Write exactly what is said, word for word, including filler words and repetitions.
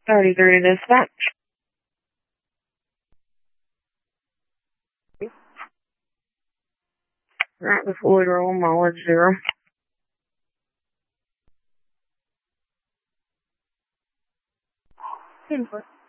thirty-three to dispatch. Right before we roll, mileage zero. Input.